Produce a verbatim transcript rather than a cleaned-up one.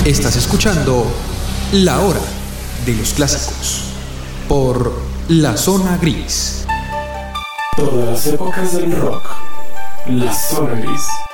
Estás escuchando La Hora de los Clásicos por La Zona Gris. Todas las épocas del rock. La Zona Gris.